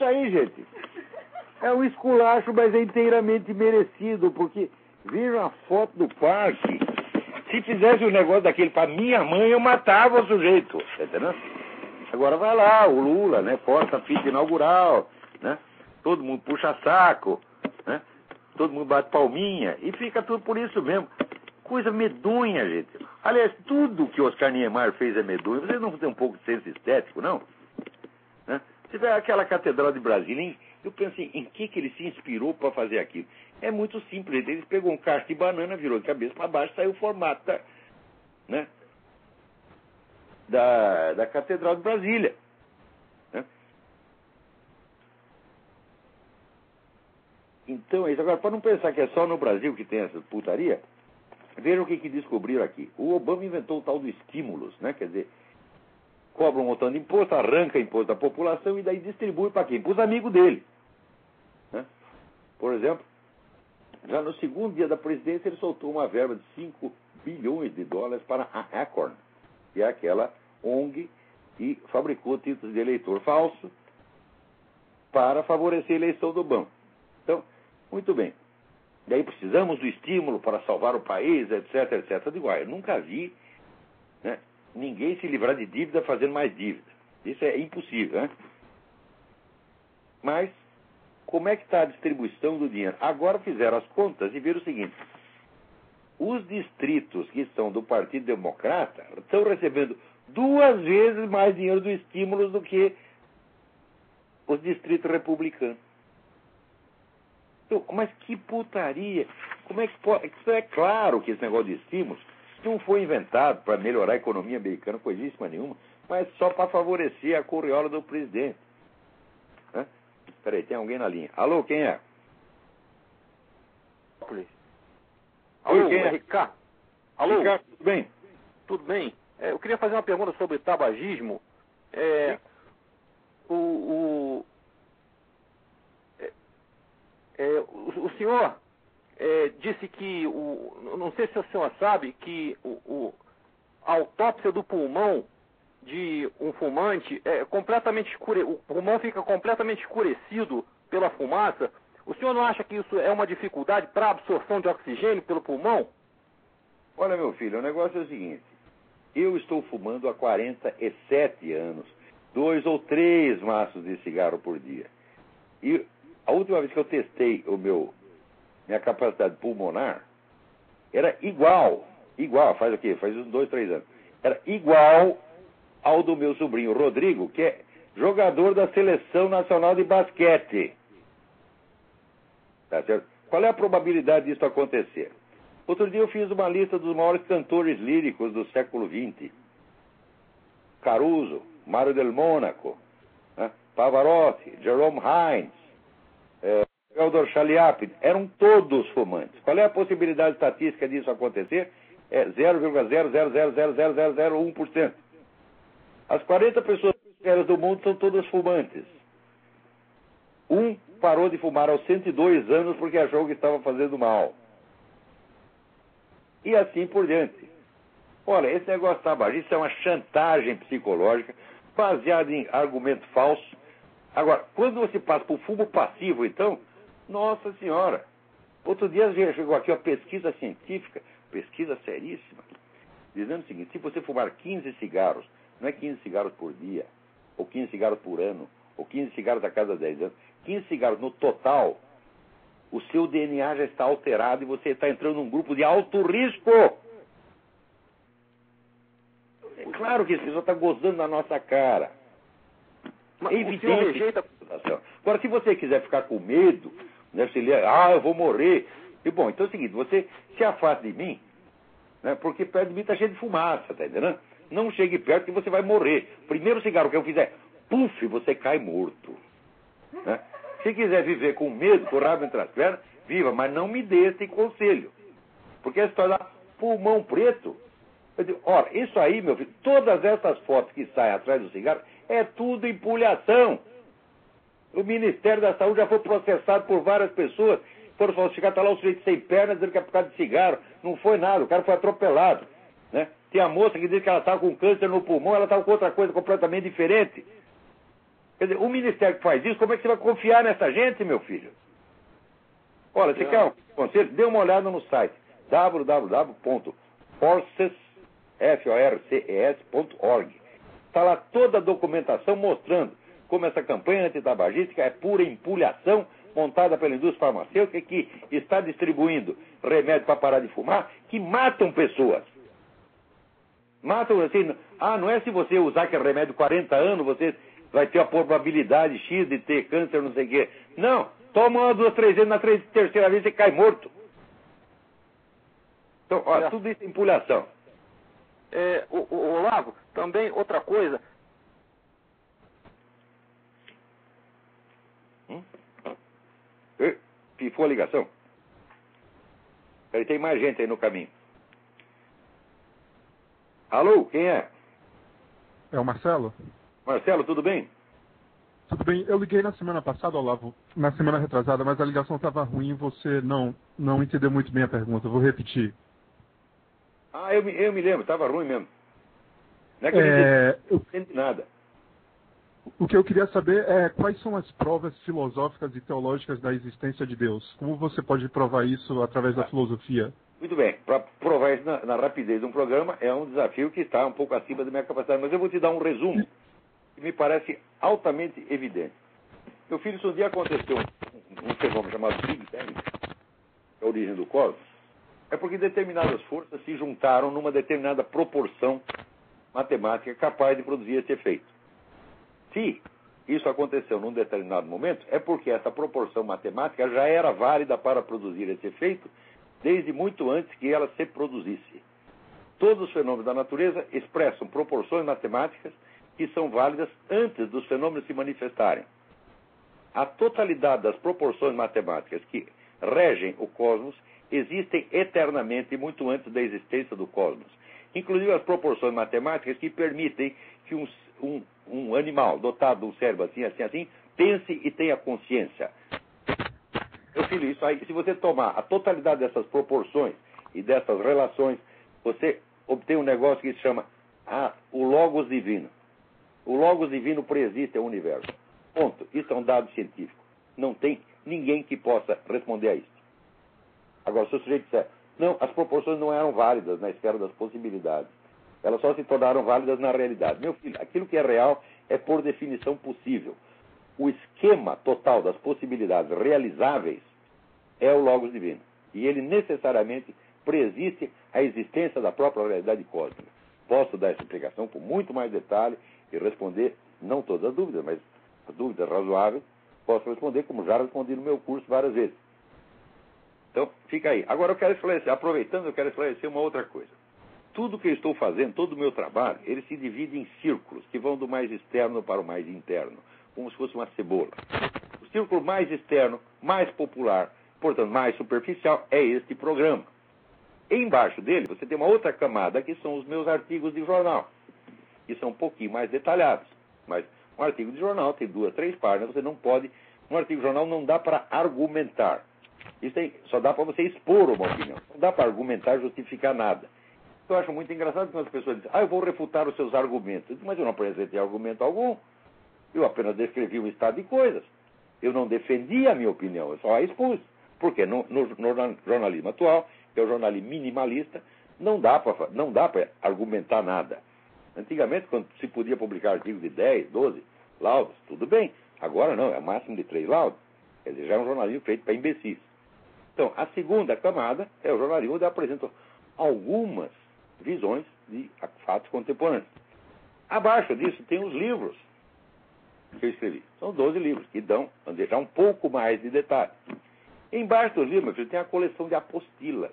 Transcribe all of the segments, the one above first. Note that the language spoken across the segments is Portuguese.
isso aí, gente. É um esculacho, mas é inteiramente merecido, porque viram a foto do parque. Se fizesse um negócio daquele pra minha mãe, eu matava o sujeito, tá entendendo? Agora vai lá, o Lula, né, posta a fita inaugural, né, todo mundo puxa saco, né, todo mundo bate palminha, e fica tudo por isso mesmo. Coisa medonha, gente. Aliás, tudo que Oscar Niemeyer fez é medonho. Vocês não têm um pouco de senso estético, não? Né? Você vê aquela Catedral de Brasília, hein? Eu pensei, em que ele se inspirou para fazer aquilo? É muito simples. Ele pegou um cacho de banana, virou de cabeça para baixo, saiu o formato né, da Catedral de Brasília. Né? Então é isso. Agora, para não pensar que é só no Brasil que tem essa putaria, vejam o que descobriram aqui. O Obama inventou o tal do estímulos, né? Quer dizer, cobra um montão de imposto, arranca imposto da população e daí distribui para quem? Para os amigos dele. Né? Por exemplo, já no segundo dia da presidência, ele soltou uma verba de 5 bilhões de dólares para a Acorn, que é aquela ONG que fabricou títulos de eleitor falso para favorecer a eleição do Obama. Então, muito bem. Daí precisamos do estímulo para salvar o país, etc, etc. Eu digo, eu nunca vi, né, ninguém se livrar de dívida fazendo mais dívida. Isso é impossível, né? Mas, como é que está a distribuição do dinheiro? Agora fizeram as contas e viram o seguinte. Os distritos que são do Partido Democrata estão recebendo 2 vezes mais dinheiro do estímulo do que os distritos republicanos. Então, mas que putaria! Como é que pode? Isso é claro que esse negócio de estímulos não foi inventado para melhorar a economia americana, coisíssima nenhuma, mas só para favorecer a corriola do presidente. Né? Peraí, tem alguém na linha. Alô, quem é? Alô, quem é? Ricardo. Alô? Ricardo, tudo bem? Tudo bem? Eu queria fazer uma pergunta sobre tabagismo. O senhor disse que, não sei se o senhor sabe, que a autópsia do pulmão de um fumante é completamente o pulmão fica completamente escurecido pela fumaça. O senhor não acha que isso é uma dificuldade para a absorção de oxigênio pelo pulmão? Olha, meu filho, o negócio é o seguinte. Eu estou fumando há 47 anos, 2 ou 3 maços de cigarro por dia. E a última vez que eu testei minha capacidade pulmonar, era igual, faz o quê? Faz uns 2, 3 anos. Era igual ao do meu sobrinho Rodrigo, que é jogador da Seleção Nacional de Basquete. Tá certo? Qual é a probabilidade disso acontecer? Outro dia eu fiz uma lista dos maiores cantores líricos do século XX. Caruso, Mário del Mônaco, né? Pavarotti, Jerome Hines, Theodor Chaliapin, eram todos fumantes. Qual é a possibilidade estatística disso acontecer? É 0,0000001%. As 40 pessoas do mundo são todas fumantes. Um parou de fumar aos 102 anos porque achou que estava fazendo mal. E assim por diante. Olha, esse negócio de tabagismo é uma chantagem psicológica baseada em argumento falso. Agora, quando você passa para o fumo passivo, então, nossa senhora. Outro dia chegou aqui uma pesquisa científica, pesquisa seríssima, dizendo o seguinte: se você fumar 15 cigarros, não é 15 cigarros por dia, ou 15 cigarros por ano, ou 15 cigarros a cada 10 anos, 15 cigarros no total, o seu DNA já está alterado e você está entrando num grupo de alto risco. É claro que esse pessoal está gozando na nossa cara. Mas é evidente. O senhor rejeita... Agora, se você quiser ficar com medo, né, você lê, eu vou morrer. E bom, então é o seguinte, você se afasta de mim, né, porque perto de mim está cheio de fumaça, tá entendendo? Não chegue perto que você vai morrer. Primeiro cigarro que eu fizer, puf, você cai morto. Né? Se quiser viver com medo, com o rabo entre as pernas, viva, mas não me dê esse conselho. Porque a história da pulmão preto, eu digo, ora, isso aí, meu filho, todas essas fotos que saem atrás do cigarro, é tudo empulhação. O Ministério da Saúde já foi processado por várias pessoas, foram falsificar, está lá o sujeito sem pernas, dizendo que é por causa de cigarro. Não foi nada, o cara foi atropelado. Né? Tem a moça que diz que ela estava com câncer no pulmão, ela estava com outra coisa completamente diferente. Quer dizer, o Ministério que faz isso, como é que você vai confiar nessa gente, meu filho? Olha, você quer um conselho? Dê uma olhada no site www.forces.org. Está lá toda a documentação mostrando como essa campanha antitabagística é pura empulhação montada pela indústria farmacêutica que está distribuindo remédio para parar de fumar que matam pessoas. Matam assim, não é se você usar aquele remédio 40 anos, você vai ter a probabilidade X de ter câncer, não sei o quê. Não, toma 1, 2, 3 vezes, na terceira vez você cai morto. Então, olha, tudo isso é empulhação. Olavo, também outra coisa. Pifou a ligação. Peraí, tem mais gente aí no caminho. Alô, quem é? É o Marcelo? Marcelo, tudo bem? Tudo bem. Eu liguei na semana passada, Olavo, na semana retrasada, mas a ligação estava ruim e você não entendeu muito bem a pergunta. Eu vou repetir. Eu me lembro, estava ruim mesmo. Não é que eu não entendi nada. O que eu queria saber é quais são as provas filosóficas e teológicas da existência de Deus. Como você pode provar isso através da filosofia? Muito bem. Para provar isso na rapidez de um programa é um desafio que está um pouco acima da minha capacidade. Mas eu vou te dar um resumo que me parece altamente evidente. Meu filho, se um dia aconteceu um fenômeno chamado Big Bang, que é a origem do cosmos, é porque determinadas forças se juntaram numa determinada proporção matemática capaz de produzir esse efeito. Se isso aconteceu num determinado momento, é porque essa proporção matemática já era válida para produzir esse efeito desde muito antes que ela se produzisse. Todos os fenômenos da natureza expressam proporções matemáticas que são válidas antes dos fenômenos se manifestarem. A totalidade das proporções matemáticas que regem o cosmos existem eternamente muito antes da existência do cosmos. Inclusive as proporções matemáticas que permitem que um animal dotado de um cérebro assim, pense e tenha consciência. Meu filho, isso aí, se você tomar a totalidade dessas proporções e dessas relações, você obtém um negócio que se chama o Logos Divino. O Logos Divino preexiste ao universo. Ponto. Isso é um dado científico. Não tem ninguém que possa responder a isso. Agora, se o sujeito disser, não, as proporções não eram válidas na esfera das possibilidades. Elas só se tornaram válidas na realidade. Meu filho, aquilo que é real é por definição possível. O esquema total das possibilidades realizáveis é o Logos Divino. E ele necessariamente preexiste à existência da própria realidade cósmica. Posso dar essa explicação com muito mais detalhe e responder, não todas as dúvidas, mas as dúvidas razoáveis, posso responder como já respondi no meu curso várias vezes. Então, fica aí. Agora eu quero esclarecer, aproveitando, eu quero esclarecer uma outra coisa. Tudo que eu estou fazendo, todo o meu trabalho, ele se divide em círculos, que vão do mais externo para o mais interno, como se fosse uma cebola. O círculo mais externo, mais popular, portanto, mais superficial, é este programa. Embaixo dele, você tem uma outra camada, que são os meus artigos de jornal, que são um pouquinho mais detalhados. Mas um artigo de jornal tem 2, 3 páginas, você não pode... Um artigo de jornal não dá para argumentar. Isso aí, só dá para você expor uma opinião. Não dá para argumentar, justificar nada. Eu acho muito engraçado quando as pessoas dizem, eu vou refutar os seus argumentos. Mas eu não apresentei argumento algum. Eu apenas descrevi o estado de coisas. Eu não defendi a minha opinião, eu só a expus. Porque no jornalismo atual, que é o jornalismo minimalista, não dá para argumentar nada. Antigamente, quando se podia publicar artigos de 10, 12 laudos, tudo bem. Agora não, é máximo de 3 laudos. Quer dizer, já é um jornalismo feito para imbecis. Então, a segunda camada é o jornalismo onde eu apresento algumas visões de fatos contemporâneos. Abaixo disso tem os livros que eu escrevi. São 12 livros que dão, vamos dizer, já um pouco mais de detalhe. Embaixo dos livros tem a coleção de apostilas,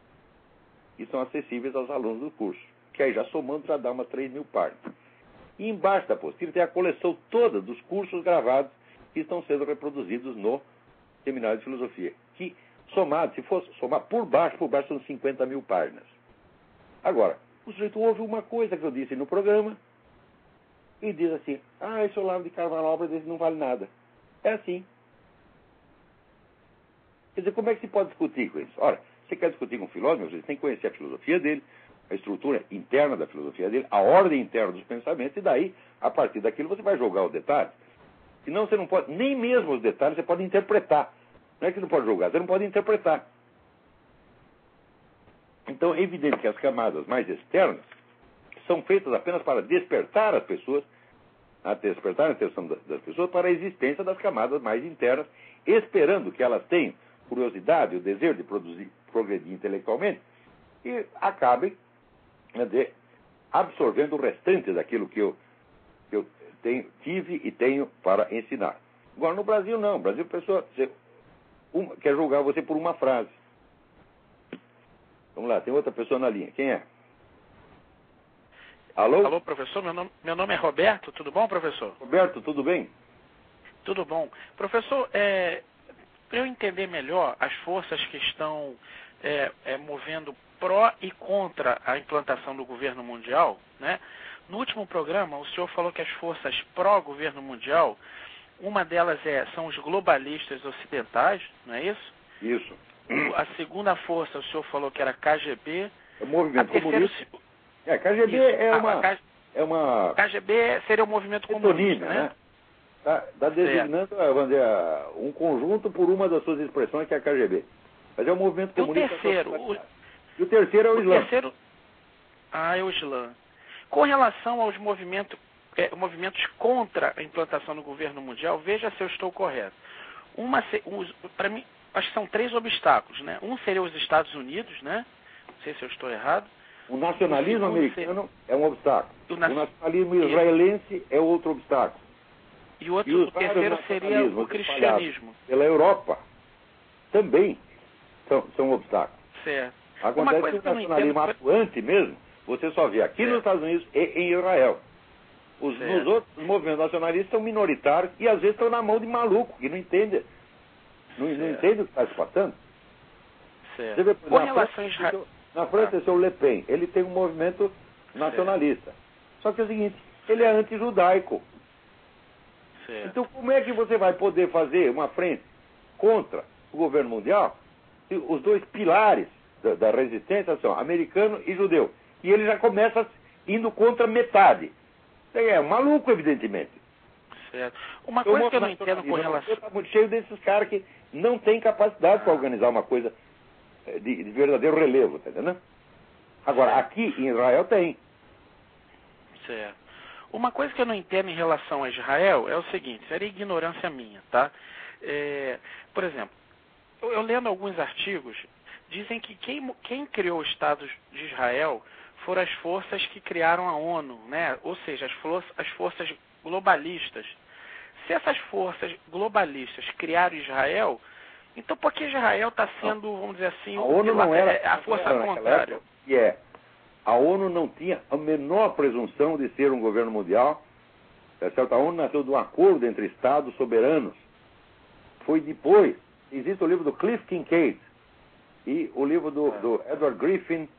que são acessíveis aos alunos do curso, que aí já somando já dá umas 3.000 páginas. E embaixo da apostila tem a coleção toda dos cursos gravados que estão sendo reproduzidos no Seminário de Filosofia, que somado, se fosse somar por baixo são 50.000 páginas. Agora, o sujeito ouve uma coisa que eu disse no programa e diz assim, esse Olavo de Carvalho, a obra desse não vale nada. É assim. Quer dizer, como é que se pode discutir com isso? Ora, você quer discutir com um filósofo, você tem que conhecer a filosofia dele, a estrutura interna da filosofia dele, a ordem interna dos pensamentos, e daí, a partir daquilo, você vai jogar os detalhes. Senão você não pode, nem mesmo os detalhes você pode interpretar. Não é que não pode julgar, você não pode interpretar. Então é evidente que as camadas mais externas são feitas apenas para despertar as pessoas, despertar a atenção das pessoas para a existência das camadas mais internas, esperando que elas tenham curiosidade, o desejo de progredir intelectualmente e acabem absorvendo o restante daquilo que eu tive e tenho para ensinar. Agora, no Brasil, não. No Brasil, a pessoa quer julgar você por uma frase. Vamos lá, tem outra pessoa na linha. Quem é? Alô? Alô, professor. Meu nome é Roberto. Tudo bom, professor? Roberto, tudo bem? Tudo bom. Professor, para eu entender melhor as forças que estão movendo pró e contra a implantação do governo mundial, né? No último programa, o senhor falou que as forças pró-governo mundial, uma delas são os globalistas ocidentais, não é isso? Isso. A segunda força, o senhor falou que era KGB. É o movimento comunista. KGB isso. é uma... KGB seria o movimento comunista, né? Está designando, vamos dizer, um conjunto por uma das suas expressões, que é a KGB. Mas é o movimento comunista. E o terceiro é o Islã. É o Islã. Com relação aos movimentos contra a implantação do governo mundial, veja se eu estou correto. Para mim, acho que são 3 obstáculos, né? Um seria os Estados Unidos, né? Não sei se eu estou errado. O nacionalismo americano é um obstáculo. O nacionalismo israelense é outro obstáculo. E o terceiro seria o cristianismo. Pela Europa também são obstáculos. Certo. Acontece que o nacionalismo atuante mesmo, você só vê aqui nos Estados Unidos e em Israel. Nos outros, os movimentos nacionalistas são minoritários e às vezes estão na mão de maluco, que não entende o que está se passando. Certo. Você vê, na França, é o Le Pen, ele tem um movimento nacionalista. Só que é o seguinte, ele é anti-judaico. Então como é que você vai poder fazer uma frente contra o governo mundial se os dois pilares da resistência são americano e judeu? E ele já começa indo contra metade. É maluco, evidentemente. Certo. Uma coisa que eu não entendo com relação... Está muito cheio desses caras que não têm capacidade para organizar uma coisa de verdadeiro relevo, tá entendendo? Agora, aqui em Israel tem. Certo. Uma coisa que eu não entendo em relação a Israel é o seguinte, seria ignorância minha, tá? Por exemplo, eu lendo alguns artigos, dizem que quem criou o Estado de Israel foram as forças que criaram a ONU, né? Ou seja, as forças globalistas. Se essas forças globalistas criaram Israel, então por que Israel está sendo, vamos dizer assim, a ONU não era a força contrária? A ONU não tinha a menor presunção de ser um governo mundial. A ONU nasceu de um acordo entre Estados soberanos. Foi depois. Existe o livro do Cliff Kincaid e o livro do Edward Griffin